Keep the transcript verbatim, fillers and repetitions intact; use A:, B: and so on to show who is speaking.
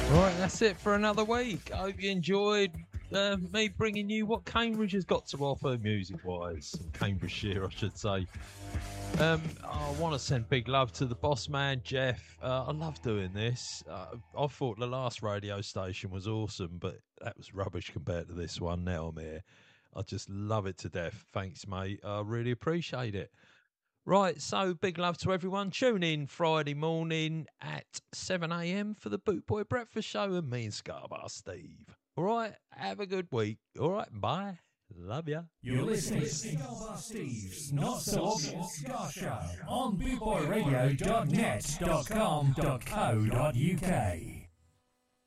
A: Right, that's it for another week. I hope you enjoyed uh, me bringing you what Cambridge has got to offer music-wise. Cambridgeshire, I should say. Um, I want to send big love to the boss man, Jeff. Uh, I love doing this. Uh, I thought the last radio station was awesome, but that was rubbish compared to this one. Now I'm here. I just love it to death. Thanks, mate. I really appreciate it. Right, so big love to everyone. Tune in Friday morning at seven a.m. for the Bootboy Breakfast Show and me and Scarbar Steve. All right, have a good week. All right, bye. Love ya.
B: You're listening to Scarbar Steve's Not So Obvious Scar Show on bootboy radio dot net dot com dot co dot uk.